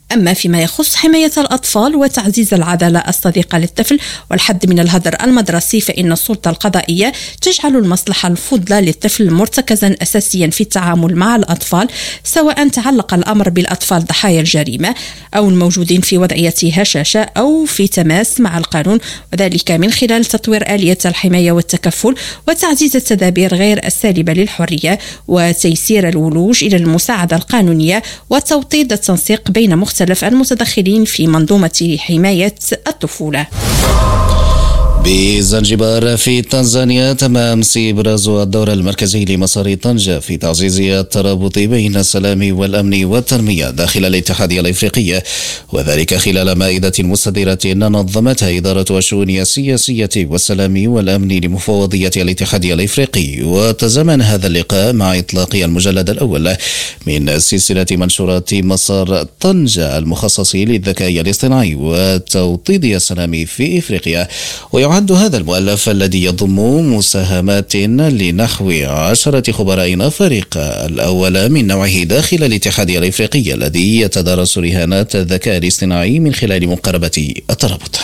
أما فيما يخص حماية الأطفال وتعزيز العدالة الصديقة للطفل والحد من الهدر المدرسي، فإن السلطة القضائية تجعل المصلحة الفضلى للطفل مرتكزا أساسيا في التعامل مع الأطفال، سواء تعلق الأمر بالأطفال ضحايا الجريمة أو الموجودين في وضعية هشاشة أو في تماس مع القانون، وذلك من خلال تطوير آلية الحماية والتكفل وتعزيز التدابير غير السالبة للحرية وتيسير الولوج إلى المساعدة القانونية وتوطيد التنسيق بين مختلف المتدخلين في منظومة حماية الطفولة. بزنجبار في تنزانيا تم أمس إبراز الدور المركزي لمسار طنجة في تعزيز الترابط بين السلام والأمن والتنمية داخل الاتحادية الإفريقية، وذلك خلال مائدة مستديرة نظمتها إدارة الشؤون السياسية والسلام والأمن لمفوضية الاتحادية الإفريقي. وتزامن هذا اللقاء مع إطلاق المجلد الأول من سلسلة منشورات مسار طنجة المخصص للذكاء الاصطناعي وتوطيد السلام في إفريقيا. ويعد هذا المؤلف الذي يضم مساهمات لنحو 10 خبراء أفارقة الأول من نوعه داخل الاتحادية الإفريقية الذي يتدارس رهانات الذكاء الاصطناعي من خلال مقاربة الترابط.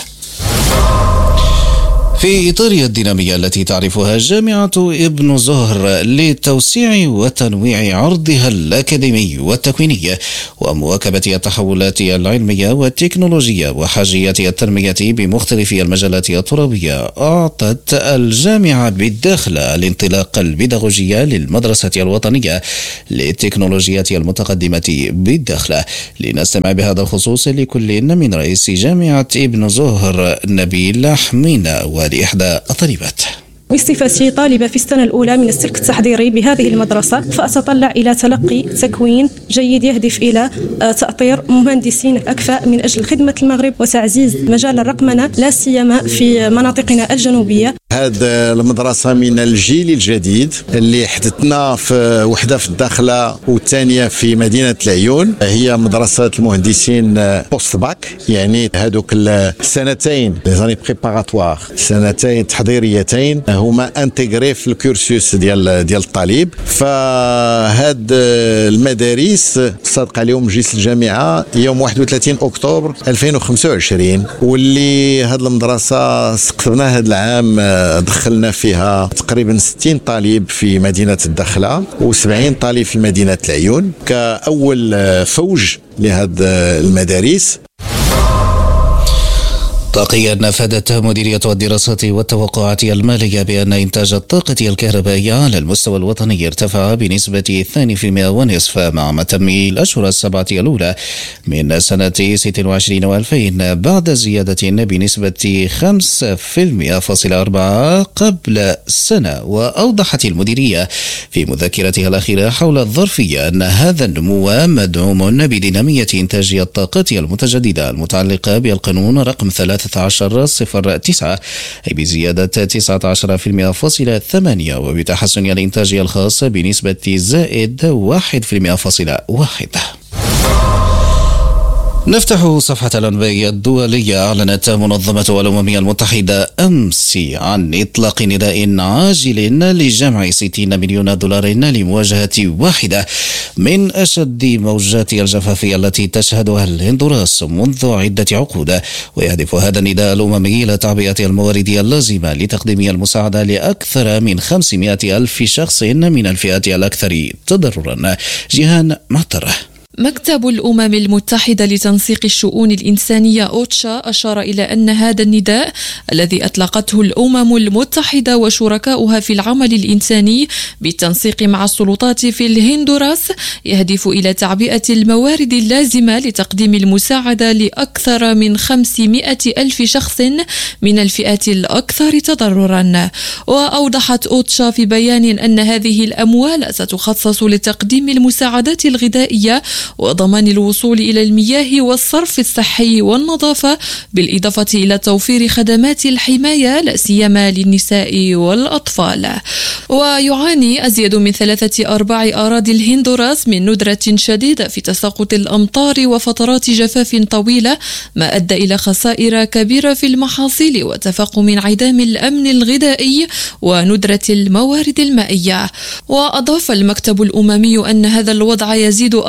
في إطار الدينامية التي تعرفها جامعة ابن زهر لتوسيع وتنويع عرضها الأكاديمي والتكويني ومواكبة التحولات العلمية والتكنولوجية وحاجيات التنمية بمختلف المجالات الترابية، أعطت الجامعة بالداخلة الانطلاق البيداغوجي للمدرسة الوطنية للتكنولوجيات المتقدمة بالداخلة. لنستمع بهذا الخصوص لكل من رئيس جامعة ابن زهر نبيل حمينة إحدى الطالبات. بصفتي طالبة في السنة الأولى من السلك التحضيري بهذه المدرسة، فأتطلع إلى تلقي تكوين جيد يهدف إلى تأطير مهندسين أكفاء من أجل خدمة المغرب وتعزيز مجال الرقمنة لا سيما في مناطقنا الجنوبية. هذه المدرسة من الجيل الجديد اللي حدثنا في وحدة في الداخلة والثانية في مدينة العيون، هي مدرسة المهندسين بوست باك، يعني هذوك السنتين لي بريباراتوار، سنتين تحضيريتين هما انتغري في الكورسوس ديال الطالب. فهاد المدارس صادق عليهم مجلس الجامعة يوم 31 أكتوبر 2025، واللي هاد المدرسة استقطبناها هذا العام، دخلنا فيها تقريبا 60 طالب في مدينة الدخلة و70 طالب في مدينة العيون كأول فوج لهذه المدارس. طاقيا نفذت مديرية الدراسات والتوقعات المالية بأن إنتاج الطاقة الكهربائية على المستوى الوطني ارتفع بنسبة 2.5% مع تم الأشهر السبعة الأولى من سنة 26 و2000 بعد زيادة بنسبة 5.4% قبل سنة. وأوضحت المديرية في مذكرتها الأخيرة حول الظرفية أن هذا النمو مدعوم بدينامية إنتاج الطاقة المتجددة المتعلقة بالقانون رقم 13/09 أي بزيادة 19.8% وبتحسن الإنتاج الخاص بنسبة زائد 1.1%. نفتح صفحة الأنباء الدولية. أعلنت منظمة الأمم المتحدة أمس عن إطلاق نداء عاجل لجمع 60 مليون دولار لمواجهة واحدة من أشد موجات الجفاف التي تشهدها الهندوراس منذ عدة عقود، ويهدف هذا النداء الأممي إلى تعبئة الموارد اللازمة لتقديم المساعدة لأكثر من 500 ألف شخص من الفئات الأكثر تضررا. جيهان معترة. مكتب الأمم المتحدة لتنسيق الشؤون الإنسانية أوتشا أشار إلى أن هذا النداء الذي أطلقته الأمم المتحدة وشركاؤها في العمل الإنساني بالتنسيق مع السلطات في الهندوراس يهدف إلى تعبئة الموارد اللازمة لتقديم المساعدة لأكثر من 500 ألف شخص من الفئات الأكثر تضررا. وأوضحت أوتشا في بيان أن هذه الأموال ستخصص لتقديم المساعدات الغذائية وضمان الوصول إلى المياه والصرف الصحي والنظافة، بالإضافة إلى توفير خدمات الحماية لا سيما للنساء والأطفال. ويعاني أزيد من 3/4 أراضي الهندوراس من ندرة شديدة في تساقط الأمطار وفترات جفاف طويلة، ما أدى إلى خسائر كبيرة في المحاصيل وتفاقم انعدام الأمن الغذائي وندرة الموارد المائية. وأضاف المكتب الأممي أن هذا الوضع يزيد أيضا من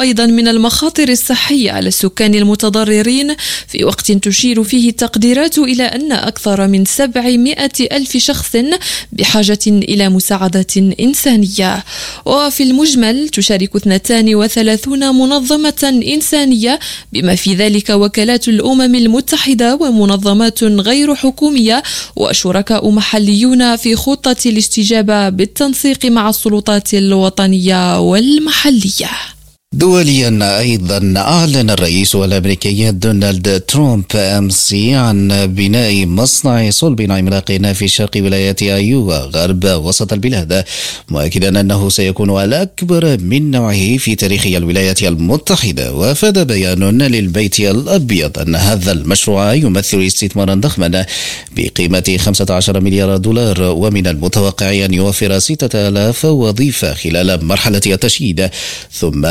من المخاطر الصحية على السكان المتضررين في وقت تشير فيه التقديرات إلى أن أكثر من 700 ألف شخص بحاجة إلى مساعدة إنسانية. وفي المجمل تشارك 32 منظمة إنسانية بما في ذلك وكالات الأمم المتحدة ومنظمات غير حكومية وشركاء محليون في خطة الاستجابة بالتنسيق مع السلطات الوطنية والمحلية. دوليا أيضا أعلن الرئيس الأمريكي دونالد ترامب أمس عن بناء مصنع صلب عملاق في شرق ولاية أيووا غرب وسط البلاد، مؤكدا أنه سيكون الأكبر من نوعه في تاريخ الولايات المتحدة. وافاد بيان للبيت الأبيض أن هذا المشروع يمثل استثمارا ضخما بقيمة 15 مليار دولار، ومن المتوقع أن يوفر 6000 وظيفة خلال مرحلة التشييد، ثم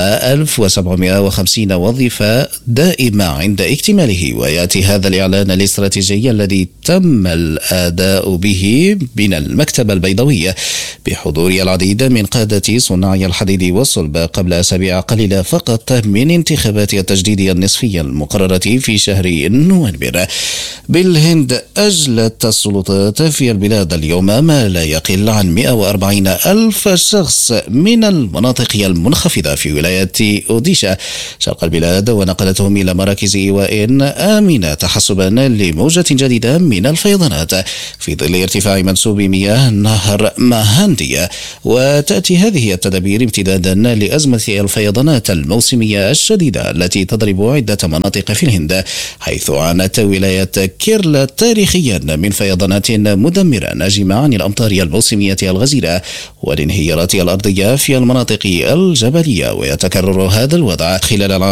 1750 وظيفة دائمة عند اكتماله. ويأتي هذا الإعلان الاستراتيجي الذي تم الأداء به من المكتب البيضاوي بحضور العديد من قادة صناع الحديد والصلب قبل أسابيع قليلة فقط من انتخابات التجديد النصفية المقررة في شهر نوفمبر. بالهند أجلت السلطات في البلاد اليوم ما لا يقل عن 140 ألف شخص من المناطق المنخفضة في ولاية أوديشا شرق البلاد، ونقلتهم إلى مراكز إيواء آمنة تحسبا لموجة جديدة من الفيضانات في ظل ارتفاع منسوب مياه نهر ماهاندي. وتأتي هذه التدابير امتدادا لأزمة الفيضانات الموسمية الشديدة التي تضرب عدة مناطق في الهند، حيث عانت ولاية كيرلا تاريخيا من فيضانات مدمرة ناجمة عن الأمطار الموسمية الغزيرة والانهيارات الأرضية في المناطق الجبلية. ويتكرر هذا الوضع خلال العام